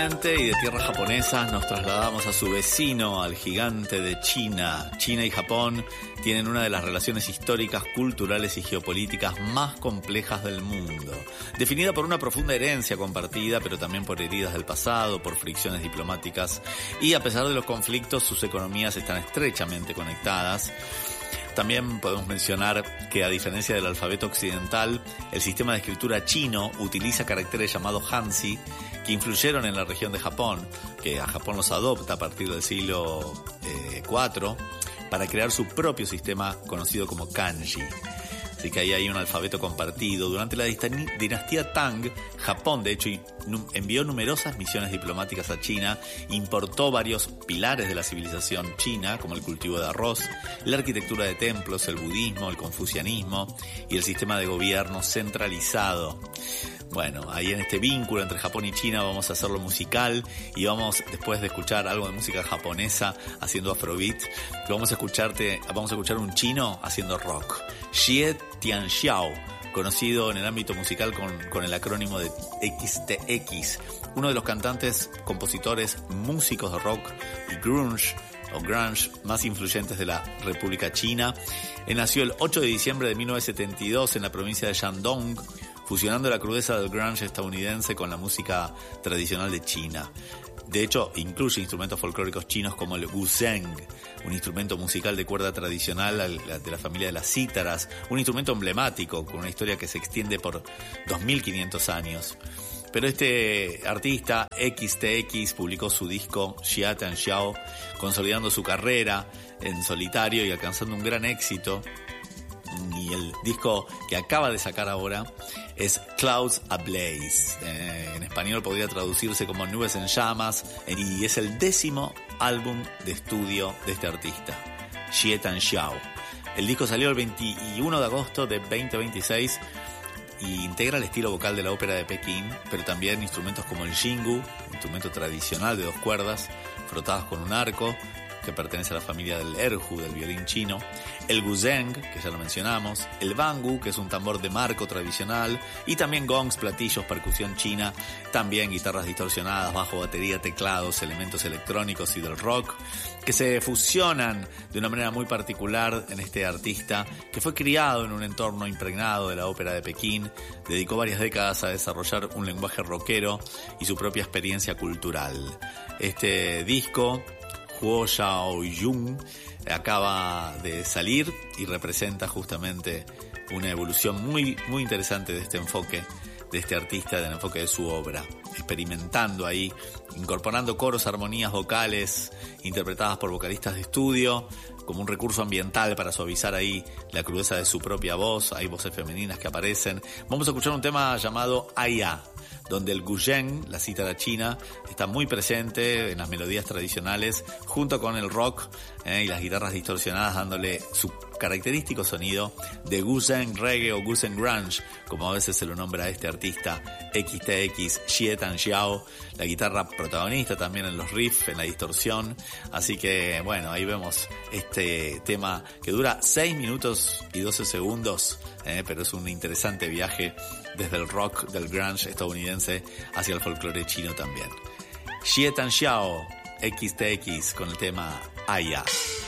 Y de tierras japonesas nos trasladamos a su vecino, al gigante de China. China y Japón tienen una de las relaciones históricas, culturales y geopolíticas más complejas del mundo, definida por una profunda herencia compartida, pero también por heridas del pasado, por fricciones diplomáticas, y a pesar de los conflictos, sus economías están estrechamente conectadas. También podemos mencionar que, a diferencia del alfabeto occidental, el sistema de escritura chino utiliza caracteres llamados Hanzi, que influyeron en la región de Japón, que a Japón los adopta a partir del siglo IV, para crear su propio sistema conocido como kanji. Así que ahí hay un alfabeto compartido. Durante la dinastía Tang, Japón, de hecho, envió numerosas misiones diplomáticas a China, importó varios pilares de la civilización china, como el cultivo de arroz, la arquitectura de templos, el budismo, el confucianismo y el sistema de gobierno centralizado. Bueno, ahí en este vínculo entre Japón y China vamos a hacerlo musical, y vamos, después de escuchar algo de música japonesa haciendo afrobeat, vamos a escuchar un chino haciendo rock. Xie Tianxiao, conocido en el ámbito musical con el acrónimo de XTX, uno de los cantantes, compositores, músicos de rock y grunge más influyentes de la República China. Él nació el 8 de diciembre de 1972 en la provincia de Shandong, fusionando la crudeza del grunge estadounidense con la música tradicional de China. De hecho, incluye instrumentos folclóricos chinos como el guzheng, un instrumento musical de cuerda tradicional de la familia de las cítaras, un instrumento emblemático con una historia que se extiende por 2500 años. Pero este artista, XTX, publicó su disco Xie Tianxiao, consolidando su carrera en solitario y alcanzando un gran éxito. Y el disco que acaba de sacar ahora es Clouds Ablaze. En español podría traducirse como Nubes en Llamas, y es el 10º álbum de estudio de este artista, Xie Tianxiao. El disco salió el 21 de agosto de 2026 y integra el estilo vocal de la ópera de Pekín, pero también instrumentos como el jingú, instrumento tradicional de 2 cuerdas frotadas con un arco, que pertenece a la familia del erhu, del violín chino, el guzheng, que ya lo mencionamos, el bangu, que es un tambor de marco tradicional, y también gongs, platillos, percusión china, también guitarras distorsionadas, bajo, batería, teclados, elementos electrónicos y del rock, que se fusionan de una manera muy particular en este artista, que fue criado en un entorno impregnado de la ópera de Pekín, dedicó varias décadas a desarrollar un lenguaje rockero y su propia experiencia cultural. Este disco, Huo Xiao Yun, acaba de salir y representa justamente una evolución muy, muy interesante de este enfoque, de este artista, del enfoque de su obra, experimentando ahí, incorporando coros, armonías vocales interpretadas por vocalistas de estudio, como un recurso ambiental para suavizar ahí la crudeza de su propia voz. Hay voces femeninas que aparecen. Vamos a escuchar un tema llamado Aya, donde el guzheng, la cítara china, está muy presente en las melodías tradicionales, junto con el rock y las guitarras distorsionadas, dándole su característico sonido de guzheng reggae o guzheng grunge, como a veces se lo nombra a este artista, XTX, Xie Tianxiao, la guitarra protagonista también en los riffs, en la distorsión. Así que bueno, ahí vemos este tema que dura 6 minutos y 12 segundos, pero es un interesante viaje desde el rock del grunge estadounidense hacia el folclore chino también. Xie Tianxiao, XTX, con el tema Aya.